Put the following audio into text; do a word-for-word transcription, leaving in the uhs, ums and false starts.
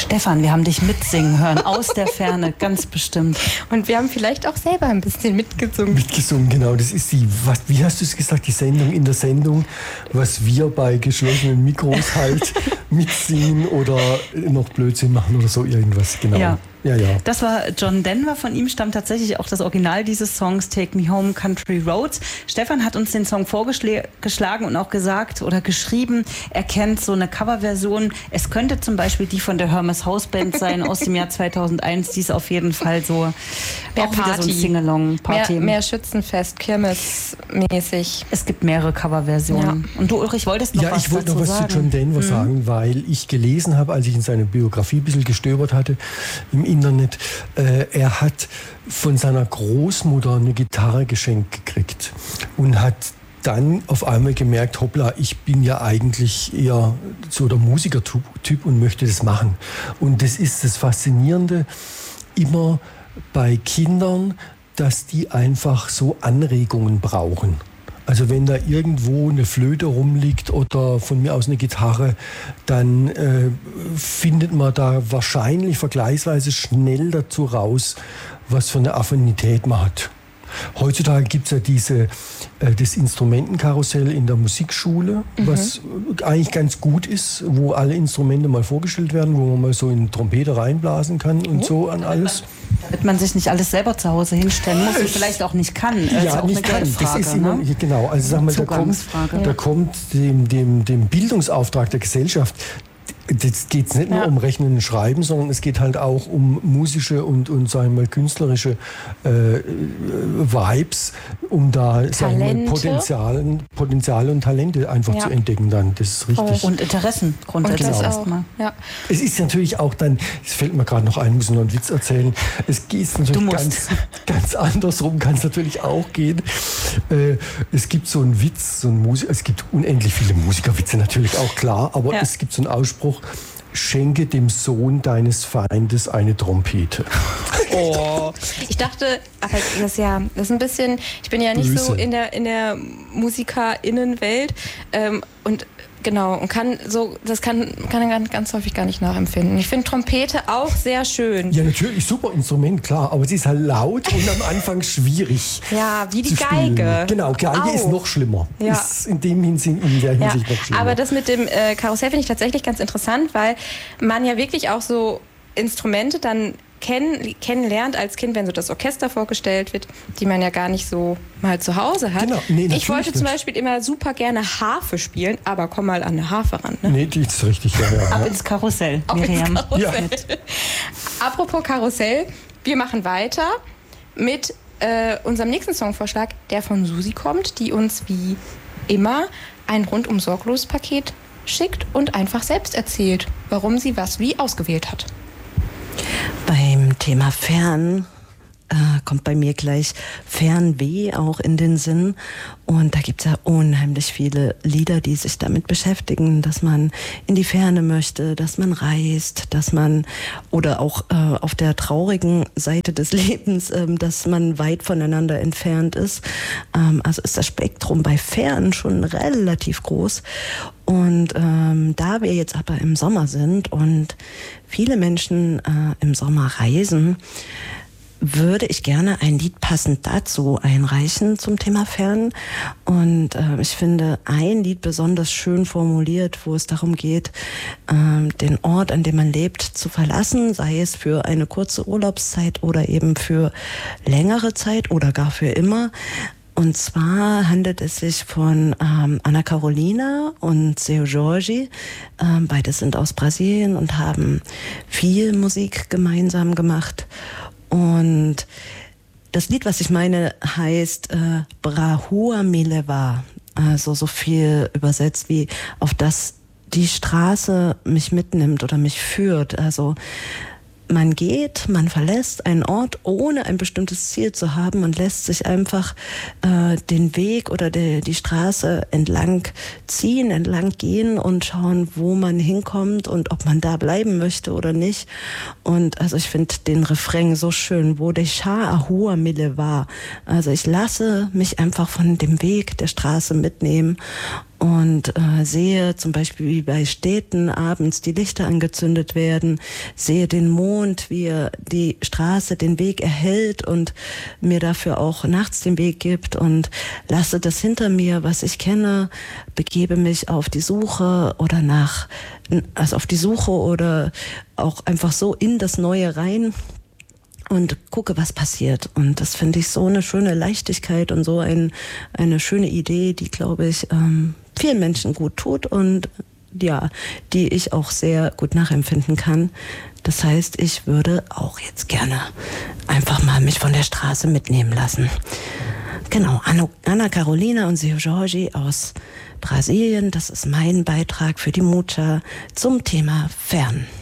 Stefan, wir haben dich mitsingen hören, aus der Ferne, ganz bestimmt. Und wir haben vielleicht auch selber ein bisschen mitgesungen. Mitgesungen, genau. Das ist die, was, wie hast du es gesagt, die Sendung in der Sendung, was wir bei geschlossenen Mikros halt mitsingen oder noch Blödsinn machen oder so irgendwas, genau. Ja. Ja, ja. Das war John Denver, von ihm stammt tatsächlich auch das Original dieses Songs Take Me Home Country Roads. Stefan hat uns den Song vorgeschlagen und auch gesagt oder geschrieben, er kennt so eine Coverversion. Es könnte zum Beispiel die von der Hermes House Band sein aus dem Jahr zweitausendeins. Die ist auf jeden Fall so mehr auch wieder so ein Sing-Along-Party. Mehr, mehr Schützenfest, Kirmes-mäßig. Es gibt mehrere Coverversionen. Ja. Und du, Ulrich, wolltest noch ja, was ich wollte dazu noch was sagen? zu John Denver mhm. sagen, weil ich gelesen habe, als ich in seiner Biografie ein bisschen gestöbert hatte, im Internet, äh, er hat von seiner Großmutter eine Gitarre geschenkt gekriegt und hat dann auf einmal gemerkt, hoppla, ich bin ja eigentlich eher so der Musikertyp und möchte das machen. Und das ist das Faszinierende immer bei Kindern, dass die einfach so Anregungen brauchen. Also wenn da irgendwo eine Flöte rumliegt oder von mir aus eine Gitarre, dann äh, findet man da wahrscheinlich vergleichsweise schnell dazu raus, was für eine Affinität man hat. Heutzutage gibt es ja diese, äh, das Instrumentenkarussell in der Musikschule, mhm. was eigentlich ganz gut ist, wo alle Instrumente mal vorgestellt werden, wo man mal so in Trompete reinblasen kann und oh. so an alles. Damit man sich nicht alles selber zu Hause hinstellen muss und vielleicht auch nicht kann. Das ja, ist auch nicht eine kann. Das ist immer, ne? genau. Also sag mal, da kommt, da kommt dem, dem, dem Bildungsauftrag der Gesellschaft. Jetzt geht es nicht nur ja. um Rechnen und Schreiben, sondern es geht halt auch um musische und, und sagen wir mal, künstlerische äh, Vibes, um da sagen wir mal, Potenziale, Potenziale und Talente einfach ja. zu entdecken dann. Das ist richtig. Und Interessen grundsätzlich und das erstmal. Ja. Es ist natürlich auch dann, es fällt mir gerade noch ein, muss ich noch einen Witz erzählen, es geht natürlich ganz, ganz andersrum, kann es natürlich auch gehen. Äh, es gibt so einen Witz, so einen Musik, es gibt unendlich viele Musikerwitze natürlich auch, klar, aber ja. es gibt so einen Ausspruch, schenke dem Sohn deines Feindes eine Trompete. Oh. Ich dachte, aber das ist ja, das ist ein bisschen, ich bin ja nicht Böse. so in der, in der MusikerInnenwelt ähm, und genau, und kann so, das kann, kann er ganz häufig gar nicht nachempfinden. Ich finde Trompete auch sehr schön. Ja, natürlich, super Instrument, klar, aber sie ist halt laut und am Anfang schwierig. Ja, wie die Geige. Genau, Geige auch. Ist noch schlimmer. Ja. Ist in dem Hinsicht, in der Hinsicht ja. noch schlimmer. Aber das mit dem äh, Karussell finde ich tatsächlich ganz interessant, weil man ja wirklich auch so Instrumente dann Kenn, kennenlernt als Kind, wenn so das Orchester vorgestellt wird, die man ja gar nicht so mal zu Hause hat. Genau. Nee, ich wollte zum Beispiel immer super gerne Harfe spielen, aber komm mal an eine Harfe ran. Ne? Nee, die ist richtig. Ja, ja. Ab ins Karussell, Miriam. Ins Karussell. Ja. Apropos Karussell, wir machen weiter mit äh, unserem nächsten Songvorschlag, der von Susi kommt, die uns wie immer ein rundum sorglos Paket schickt und einfach selbst erzählt, warum sie was wie ausgewählt hat. Beim Thema Fern äh, kommt bei mir gleich Fernweh auch in den Sinn. Und da gibt es ja unheimlich viele Lieder, die sich damit beschäftigen, dass man in die Ferne möchte, dass man reist, dass man, oder auch äh, auf der traurigen Seite des Lebens, äh, dass man weit voneinander entfernt ist. Ähm, also ist das Spektrum bei Fern schon relativ groß. Und ähm, da wir jetzt aber im Sommer sind und viele Menschen äh, im Sommer reisen, würde ich gerne ein Lied passend dazu einreichen zum Thema Fern. Und äh, ich finde ein Lied besonders schön formuliert, wo es darum geht, äh, den Ort, an dem man lebt, zu verlassen, sei es für eine kurze Urlaubszeit oder eben für längere Zeit oder gar für immer. Und zwar handelt es sich von ähm, Ana Carolina und Seu Jorge. Ähm, beide sind aus Brasilien und haben viel Musik gemeinsam gemacht. Und das Lied, was ich meine, heißt äh, Pra Rua Me Levar. Also so viel übersetzt wie auf das die Straße mich mitnimmt oder mich führt. Also man geht, man verlässt einen Ort, ohne ein bestimmtes Ziel zu haben und lässt sich einfach äh, den Weg oder die, die Straße entlang ziehen, entlang gehen und schauen, wo man hinkommt und ob man da bleiben möchte oder nicht. Und also ich finde den Refrain so schön, wo deixar a rua me levar. Also ich lasse mich einfach von dem Weg der Straße mitnehmen. und äh, sehe zum Beispiel, wie bei Städten abends die Lichter angezündet werden, sehe den Mond, wie er die Straße, den Weg erhellt und mir dafür auch nachts den Weg gibt, und lasse das hinter mir, was ich kenne, begebe mich auf die Suche oder nach, also auf die Suche oder auch einfach so in das Neue rein und gucke, was passiert. Und das finde ich so eine schöne Leichtigkeit und so ein, eine schöne Idee, die, glaube ich, ähm, vielen Menschen gut tut und ja, die ich auch sehr gut nachempfinden kann. Das heißt, ich würde auch jetzt gerne einfach mal mich von der Straße mitnehmen lassen. Genau, Ana Carolina und Seu Jorge aus Brasilien, das ist mein Beitrag für die Mucha zum Thema Fern.